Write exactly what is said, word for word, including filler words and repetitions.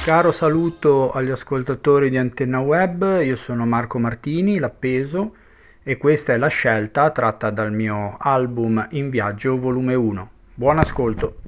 Caro saluto agli ascoltatori di Antenna Web, io sono Marco Martini, l'Appeso, e questa è la scelta tratta dal mio album In Viaggio volume uno. Buon ascolto!